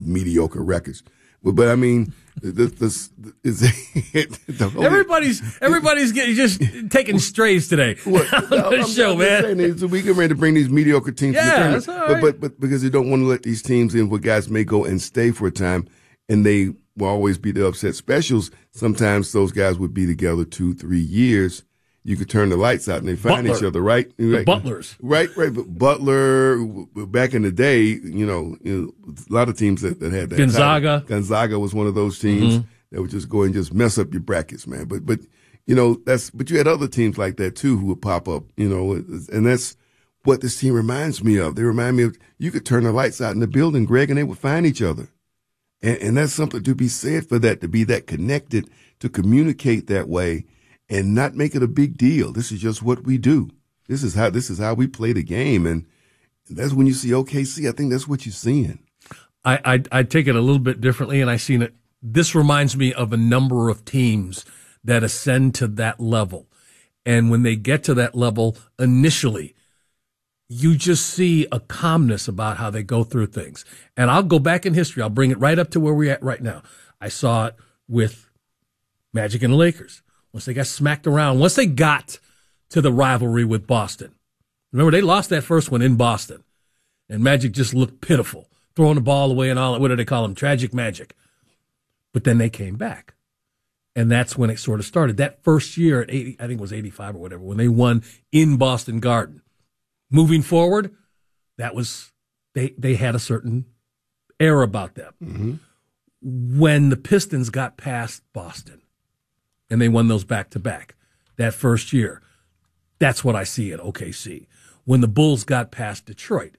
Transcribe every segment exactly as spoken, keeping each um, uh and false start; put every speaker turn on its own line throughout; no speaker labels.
mediocre records. But, but I mean, this, this is the whole,
everybody's everybody's getting, just taking strays today
what,
on the
I'm,
show,
I'm
man.
Saying, so we get ready to bring these mediocre teams
yeah,
to the tournament.
that's all right.
But, but but because they don't want to let these teams in where guys may go and stay for a time, and they will always be the upset specials. Sometimes those guys would be together two, three years. You could turn the lights out and they find
Butler.
each other, right?
The
right.
Butlers.
Right, right. But Butler, back in the day, you know, you know a lot of teams that, that had that.
Gonzaga.
Title. Gonzaga was one of those teams
mm-hmm.
that would just go and just mess up your brackets, man. But, but, you know, that's, but you had other teams like that too who would pop up, you know, and that's what this team reminds me of. They remind me of, you could turn the lights out in the building, Greg, and they would find each other. And, and that's something to be said for that, to be that connected, to communicate that way. And not make it a big deal. This is just what we do. This is how this is how we play the game, and that's when you see O K C. I think that's what you're seeing.
I I, I take it a little bit differently, and I seen it. This reminds me of a number of teams that ascend to that level, and when they get to that level, initially, you just see a calmness about how they go through things. And I'll go back in history. I'll bring it right up to where we're at right now. I saw it with Magic and the Lakers. Once they got smacked around, once they got to the rivalry with Boston. Remember, they lost that first one in Boston. And Magic just looked pitiful, throwing the ball away and all that. What do they call them? Tragic Magic. But then they came back. And that's when it sort of started. That first year at eighty, I think it was eighty-five or whatever, when they won in Boston Garden. Moving forward, that was, they, they had a certain air about them.
Mm-hmm.
When the Pistons got past Boston, and they won those back-to-back that first year. That's what I see at O K C. When the Bulls got past Detroit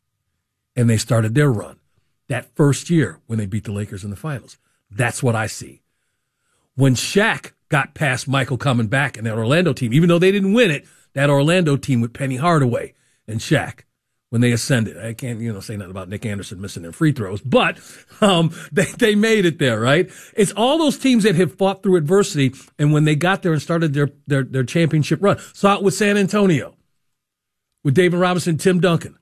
and they started their run, that first year when they beat the Lakers in the finals, that's what I see. When Shaq got past Michael coming back and that Orlando team, even though they didn't win it, that Orlando team with Penny Hardaway and Shaq, when they ascended. I can't, you know, say nothing about Nick Anderson missing their free throws, but um, they, they made it there, right? It's all those teams that have fought through adversity, and when they got there and started their, their, their championship run. Saw it with San Antonio, with David Robinson, Tim Duncan,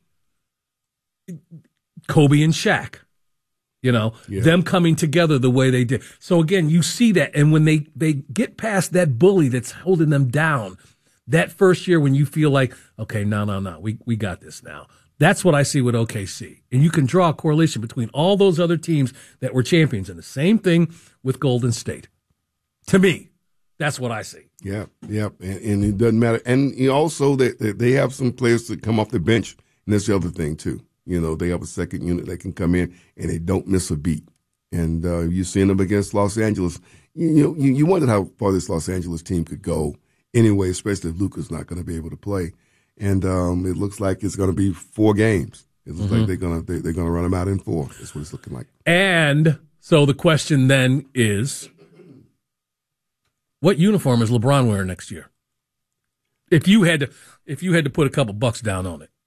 Kobe and Shaq, you know, yeah. them coming together the way they did. So again, you see that, and when they, they get past that bully that's holding them down, that first year when you feel like, okay, no, no, no, we, we got this now. That's what I see with O K C. And you can draw a correlation between all those other teams that were champions. And the same thing with Golden State. To me, that's what I see.
Yeah, yeah. And, and it doesn't matter. And you know, also, they, they have some players that come off the bench. And that's the other thing, too. You know, they have a second unit that can come in and they don't miss a beat. And uh, you're seeing them against Los Angeles. You, you know, you, you wondered how far this Los Angeles team could go anyway, especially if Luka's not going to be able to play. And um, it looks like it's going to be four games. It looks mm-hmm. like they're going to they, they're going to run them out in four. That's what it's looking like.
And so the question then is, what uniform is LeBron wearing next year? If you had to, if you had to put a couple bucks down on it,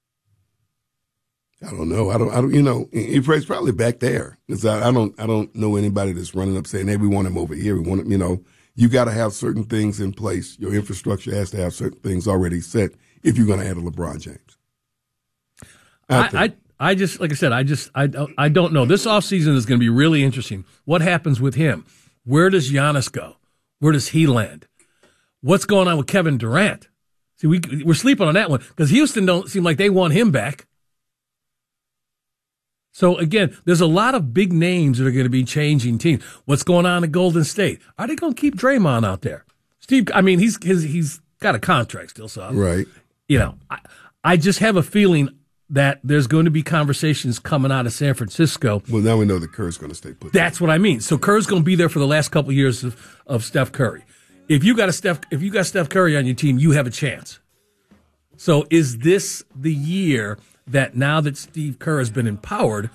I don't know. I don't. I don't. You know, he's probably back there. I, I don't. I don't know anybody that's running up saying, "Hey, we want him over here. We want him." You know, you got to have certain things in place. Your infrastructure has to have certain things already set if you're going to add a LeBron James. I,
I, I, I just, like I said, I just, I, I don't know. This offseason is going to be really interesting. What happens with him? Where does Giannis go? Where does he land? What's going on with Kevin Durant? See, we, we're sleeping on that one because Houston don't seem like they want him back. So, again, there's a lot of big names that are going to be changing teams. What's going on at Golden State? Are they going to keep Draymond out there? Steve, I mean, he's his, he's got a contract still, so.
Right.
You know, I, I just have a feeling that there's going to be conversations coming out of San Francisco.
Well, now we know that Kerr's going to stay put.
That's what I mean. So Kerr's going to be there for the last couple of years of, of Steph Curry. If you got a Steph, if you got Steph Curry on your team, you have a chance. So is this the year that now that Steve Kerr has been empowered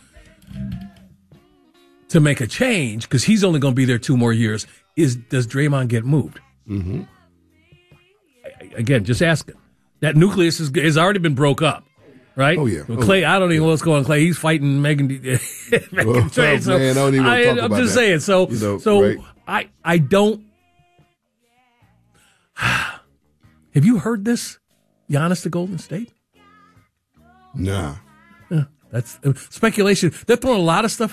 to make a change, because he's only going to be there two more years, is does Draymond get moved?
Mm-hmm.
Again, just asking. That nucleus has, has already been broke up, right?
Oh, yeah.
Well, Clay,
oh,
I don't even
yeah.
know what's going on. Clay, he's fighting Megan. Megan
oh,
Trainor, so
man, I don't even
I,
talk
I'm
about
just
that.
saying. So,
you know,
so
right?
I, I don't. Have you heard this? Giannis to Golden State?
Nah.
Uh, That's uh, speculation. They're throwing a lot of stuff